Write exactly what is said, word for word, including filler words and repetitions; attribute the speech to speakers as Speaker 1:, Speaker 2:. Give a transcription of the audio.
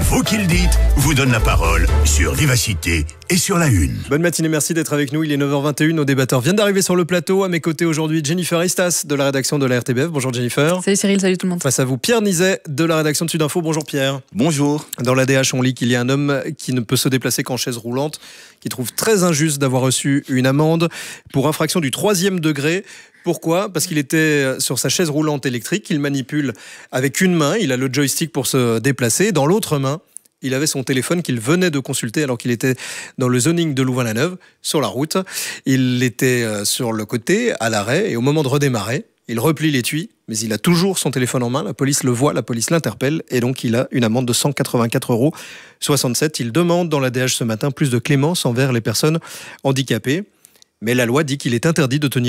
Speaker 1: Vous qui le dites vous donne la parole sur Vivacité et sur la Une.
Speaker 2: Bonne matinée, merci d'être avec nous. Il est neuf heures vingt et une, nos débatteurs viennent d'arriver sur le plateau. À mes côtés aujourd'hui, Jennifer Istas de la rédaction de la R T B F. Bonjour Jennifer.
Speaker 3: Salut Cyril, salut tout le monde.
Speaker 2: Face à vous, Pierre Nizet de la rédaction de Sudinfo. Bonjour Pierre.
Speaker 4: Bonjour.
Speaker 2: Dans l'A D H, on lit qu'il y a un homme qui ne peut se déplacer qu'en chaise roulante, qui trouve très injuste d'avoir reçu une amende pour infraction du troisième degré. Pourquoi ? Parce qu'il était sur sa chaise roulante électrique qu'il manipule avec une main. Il a le joystick pour se déplacer. Dans l'autre main, il avait son téléphone qu'il venait de consulter alors qu'il était dans le zoning de Louvain-la-Neuve, sur la route. Il était sur le côté, à l'arrêt, et au moment de redémarrer, il replie l'étui, mais il a toujours son téléphone en main. La police le voit, la police l'interpelle, et donc il a une amende de cent quatre-vingt-quatre euros soixante-sept. Il demande dans l'A D H ce matin plus de clémence envers les personnes handicapées. Mais la loi dit qu'il est interdit de tenir